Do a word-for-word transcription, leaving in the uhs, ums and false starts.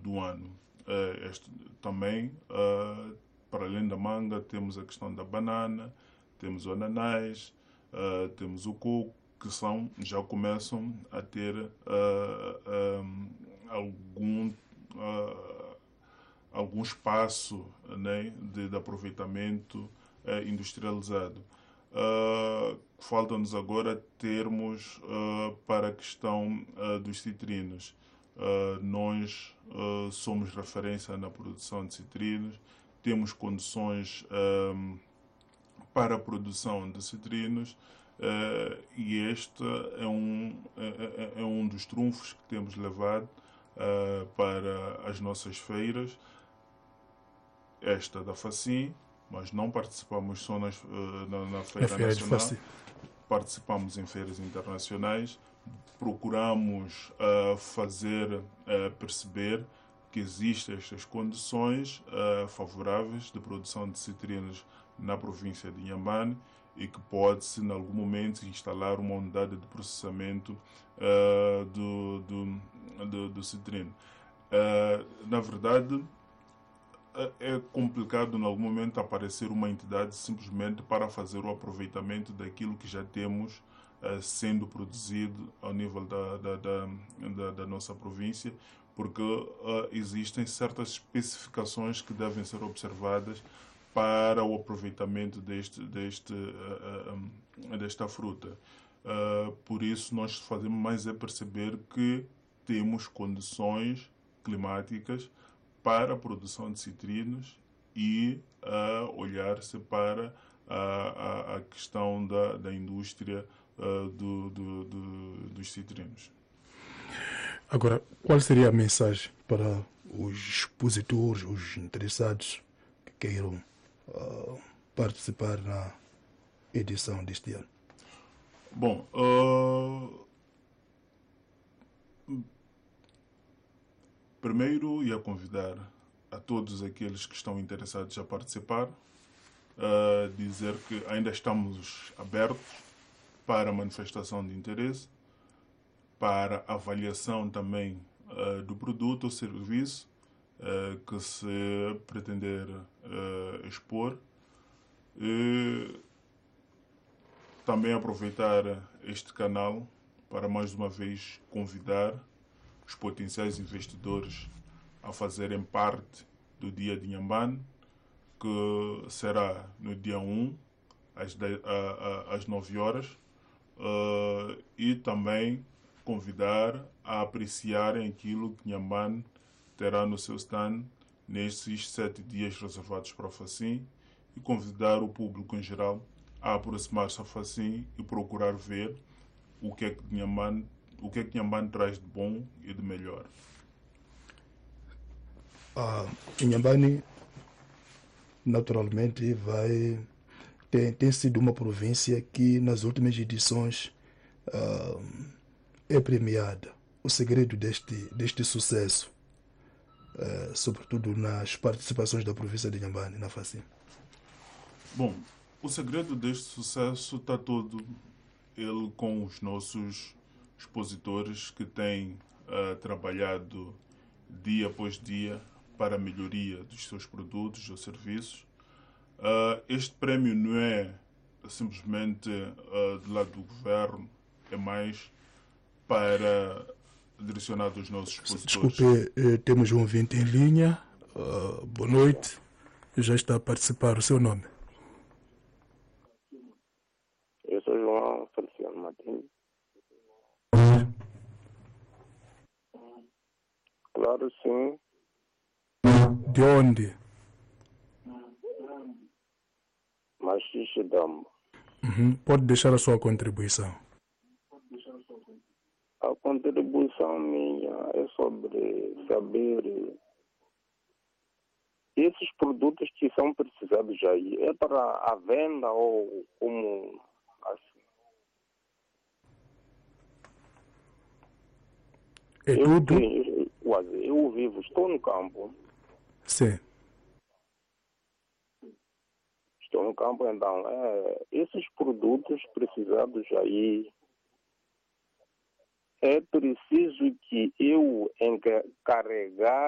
do ano. Uh, este, também, uh, para além da manga, temos a questão da banana, temos o ananás, uh, temos o coco, que são, já começam a ter uh, um, algum, uh, algum espaço, né, de, de aproveitamento uh, industrializado. Uh, Falta-nos agora termos uh, para a questão uh, dos citrinos. Uh, nós uh, somos referência na produção de citrinos, temos condições um, para a produção de citrinos, uh, e este é um, é, é um dos trunfos que temos levado uh, para as nossas feiras, esta da Facim, mas não participamos só nas, uh, na, na Feira, feira Nacional, participamos em feiras internacionais, procuramos uh, fazer uh, perceber que existem estas condições uh, favoráveis de produção de citrinos na província de Inhambane e que pode-se, em algum momento, instalar uma unidade de processamento uh, do, do, do, do citrino. Uh, na verdade, é complicado, em algum momento, aparecer uma entidade simplesmente para fazer o aproveitamento daquilo que já temos uh, sendo produzido ao nível da, da, da, da, da nossa província, porque uh, existem certas especificações que devem ser observadas para o aproveitamento deste, deste, uh, um, desta fruta. Uh, por isso, nós fazemos mais é perceber que temos condições climáticas para a produção de citrinos e uh, olhar-se para a, a, a questão da, da indústria uh, do, do, do, dos citrinos. Agora, qual seria a mensagem para os expositores, os interessados que queiram uh, participar na edição deste ano? Bom, uh, primeiro ia convidar a todos aqueles que estão interessados a participar, uh, dizer que ainda estamos abertos para manifestação de interesse, para avaliação também uh, do produto ou serviço uh, que se pretender uh, expor. E também aproveitar este canal para mais uma vez convidar os potenciais investidores a fazerem parte do Dia de Inhambane, que será no dia um, às, dez, às nove horas, uh, e também convidar a apreciarem aquilo que Inhambane terá no seu stand nesses sete dias reservados para a Facim, e convidar o público em geral a aproximar-se à Facim e procurar ver o que é que Inhambane, o que é que Inhambane traz de bom e de melhor. Ah, Inhambane, naturalmente, vai tem, tem sido uma província que nas últimas edições ah, é premiada. O segredo deste, deste sucesso, ah, sobretudo nas participações da província de Inhambane na Facim. Bom, o segredo deste sucesso está todo ele com os nossos expositores que têm uh, trabalhado dia após dia para a melhoria dos seus produtos ou serviços. Uh, este prémio não é simplesmente uh, do lado do governo, é mais para direcionado aos nossos expositores. Desculpe, eh, temos um ouvinte em linha. Uh, boa noite. Já está a participar. O seu nome? Eu sou João Feliciano Martins. Claro, sim. De onde? Machixe Dama. Uhum. Pode deixar a sua contribuição. A contribuição minha é sobre saber esses produtos que são precisados aí. É para a venda ou como assim? É eu, tudo? Eu, quase, eu vivo, estou no campo. Sim. Estou no campo, então, é, esses produtos precisados aí, é preciso que eu encarregar